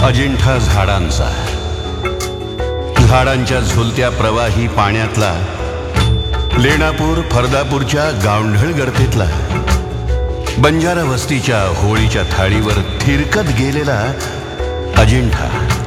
अजिंठा झाडांचा, झाडांच्या झुलत्या प्रवाही पाण्यातला, लेणापूर फरदापूरच्या गावंढळ गर्तेतला, बंजारा वस्तीच्या होळीच्या थाळीवर थिरकत गेलेला अजिंठा।